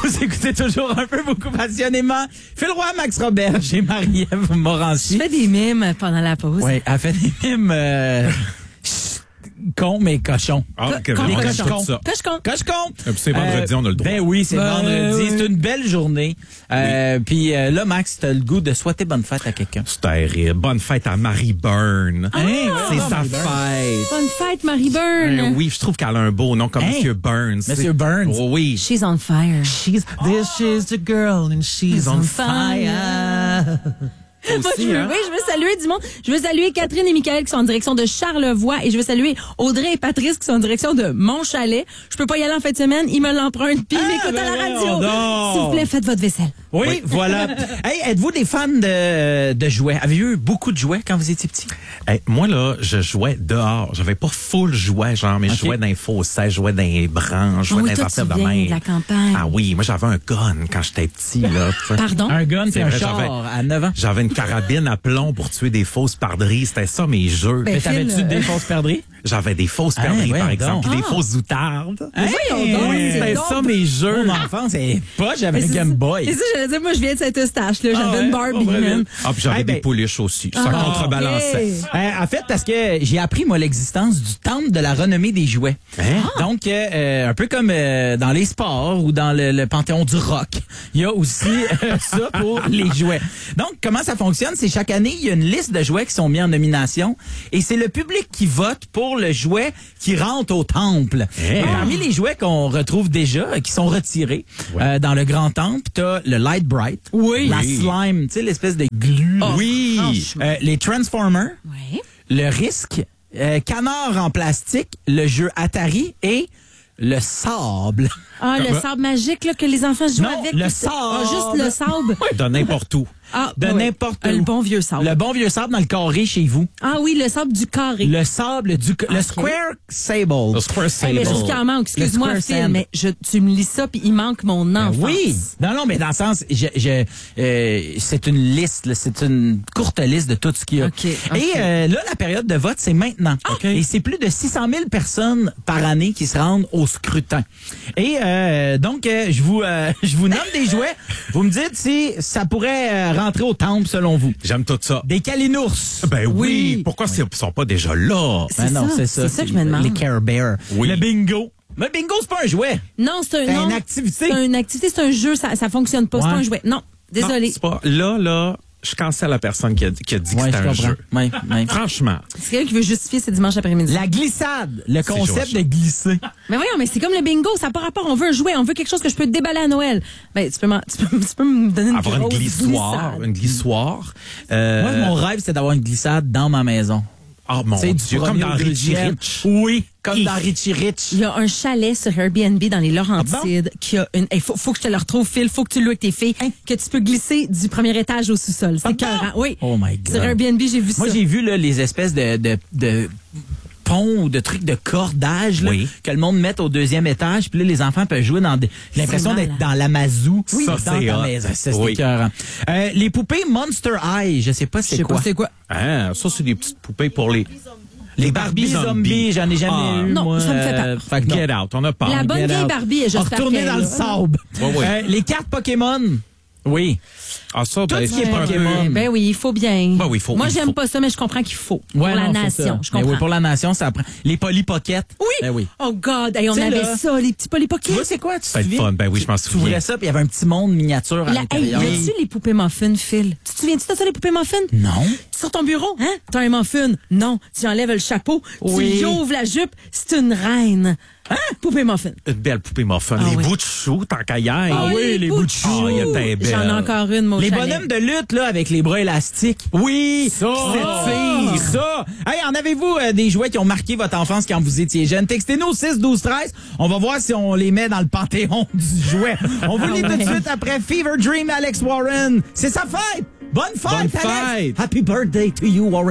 Vous écoutez toujours un peu beaucoup passionnément Phil Roy, Max Robert et Marie-Ève Morancy. Je fais des mimes pendant la pause. Oui, elle fait des mimes con mais cochon. Ah, Co- on cochon. écoute ça. Cochon. C'est vendredi, on a le droit. Ben oui, c'est vendredi. oui. C'est une belle journée. Puis là, Max, t'as le goût de souhaiter bonne fête à quelqu'un. C'est terrible. Bonne fête à Marie Byrne. C'est sa fête. Bonne fête, Marie Byrne. Oui, je trouve qu'elle a un beau nom comme Hein? Monsieur Burns. Monsieur Burns. Oh, oui. She's on fire. This is the girl and she's on fire. Moi, Aussi, je veux, hein? oui, je veux saluer du monde. Je veux saluer Catherine et Michael qui sont en direction de Charlevoix et je veux saluer Audrey et Patrice qui sont en direction de Montchalet. Je peux pas y aller en fin de semaine. Ils me l'empruntent puis ils m'écoutent à la radio. voyons donc. S'il vous plaît, faites votre vaisselle. Oui, voilà. Hey, êtes-vous des fans de jouets? Avez-vous eu beaucoup de jouets quand vous étiez petit? Hey, moi, là, je jouais dehors. J'avais pas full jouet, genre, mais je jouais dans les fossés, je jouais dans les branches, je jouais Oui, dans les toi, affaires tu de viens main. de la campagne. Ah oui, moi, j'avais un gun quand j'étais petit, là. Pardon? Un gun, C'est c'est un vrai, char à 9 ans. J'avais une carabine à plomb pour tuer des fausses perdrix. C'était ça, mes jeux. Ben, Mais t'avais-tu Phil, des fausses perdrix? J'avais des fausses perdrix, voyons par exemple, donc. puis des fausses outardes. voyons donc, Oui, c'est c'était donc- ça, mes jeux. Mon enfance, c'est pas, j'avais un C'est Game ça. Boy. Et ça, j'allais dire, moi, je viens de Saint-Eustache, là. J'avais ouais? une Barbie, man. Ah, puis j'avais Eh ben- des pouliches aussi. Ça Ah, contrebalançait. ok. En fait, parce que j'ai appris, moi, l'existence du temple de la renommée des jouets. Hein? Donc, un peu comme dans les sports ou dans le panthéon du rock, il y a aussi ça pour les jouets. Donc, comment ça fonctionne? C'est chaque année, il y a une liste de jouets qui sont mis en nomination et c'est le public qui vote pour le jouet qui rentre au temple. Hey. Et parmi les jouets qu'on retrouve déjà, qui sont retirés dans le grand temple, t'as le Light Bright, la slime, tu sais, l'espèce de glu. Oui. Les Transformers, Oui. le Risque, Canard en plastique, le jeu Atari et le sable. Ah, le sable magique, là, que les enfants jouent Non, avec. le Ah, sable. juste le sable. De n'importe où. Ah, De ouais. n'importe où. Le bon vieux sable. Le bon vieux sable dans le carré chez vous. Ah oui, le sable du carré. Le sable le Ok. Square Sable. Le Square Hey, Sable. mais jusqu'à manque, excuse-moi, Le Phil, Square mais tu me lis ça puis il manque mon enfance. Oui. Non, mais dans le sens, c'est une liste, là, c'est une courte liste de tout ce qu'il y a. OK. Et là, la période de vote, c'est maintenant. OK. Et c'est plus de 600 000 personnes par année qui se rendent au scrutin. Et donc, je vous nomme des jouets. Vous me dites si ça pourrait rentrer au temple selon vous. J'aime tout ça. Des Kalinours. Ben oui. Oui. Pourquoi ils sont pas déjà là? C'est non, ça, c'est ça. c'est ça que je me demande. Les Care Bears. Oui. Le bingo. Le bingo, c'est pas un jouet. Non, c'est C'est non, une activité. C'est une activité, c'est un jeu, ça fonctionne pas, c'est Ouais. pas un jouet. Non, désolé. Non, c'est pas. Là, je cancelle la personne qui a dit que c'était un jeu. Ouais. Franchement. C'est quelqu'un qui veut justifier ce dimanche après-midi. La glissade, le concept de Georges. glisser. Mais voyons, mais c'est comme le bingo, ça n'a pas rapport. On veut un jouet, on veut quelque chose que je peux te déballer à Noël. Ben, tu peux me donner une Avoir une grosse glissoire. glissade. Une glissoire. Moi, mon rêve, c'est d'avoir une glissade dans ma maison. Oh mon Tu sais, Dieu, comme premier dans au Richie deuxième. Rich. Oui, comme dans Richie Rich. Il y a un chalet sur Airbnb dans les Laurentides qui a une. Il faut que je te le retrouve, Phil. Faut que tu loues avec tes filles. Que tu peux glisser du premier étage au sous-sol. C'est écœurant. Oui. Oh my God. Sur Airbnb, j'ai vu ça. Moi, j'ai vu là, les espèces de ponts ou de trucs de cordage là, Oui. que le monde met au deuxième étage. Puis là, les enfants peuvent jouer dans j'ai l'impression malade. d'être dans l'Amazou. Oui, dans ça, c'est ta hot. maison. Ça, c'est Oui. écœurant. Les poupées Monster High, je sais pas Je sais pas c'est quoi. Hein, ça, c'est des petites poupées pour les Barbie zombies, j'en ai jamais Ah. eu. Non, moi, ça me fait peur. fait que non. Get out, on a peur. La bonne Get vieille out. Barbie, j'espère Retourner qu'elle dans le là. sable. Oui, oui. Les cartes Pokémon. Oui. Ah, ça, Tout ce qui est c'est un Pokémon. peu- Ben oui, il faut bien. Ben oui, il faut, Moi, il j'aime faut. pas ça, mais je comprends qu'il faut. Ouais, pour la non, c'est nation, ça. je Mais comprends. oui, pour la nation, ça prend. Les Polly Pocket. Oui. Ben oui. Oh God, hey, on Tu sais, avait là, ça, les petits Tu vois, polypockets. c'est quoi? Tu te Ça va être souviens? fun. Ben oui, je m'en Tu souviens. ouvrais ça, puis il y avait un petit monde miniature à Hey, l'intérieur. y a-tu les poupées muffins, Phil? Tu te souviens-tu de ça, les poupées muffins? Non. Sur ton bureau, hein? T'as un muffin. Non. Tu enlèves le chapeau. Oui. Tu y ouvres la jupe. C'est une reine. Hein? Poupée muffin. Une belle poupée muffin. Ah les oui. bouts de chou, tant qu'à y aller. Ah oui, les bouts de chou. Ah, il était belle. J'en ai encore une, mon Les chalet. bonhommes de lutte, là, avec les bras élastiques. Oui, Ça! c'est Ça! Hey, en avez-vous des jouets qui ont marqué votre enfance quand vous étiez jeune? Textez-nous au 6 12 13. On va voir si on les met dans le panthéon du jouet. On vous lit tout de suite après Fever Dream, Alex Warren. C'est sa fête! Bonne fête, Bonne Alex! fête! Happy birthday to you, Warren.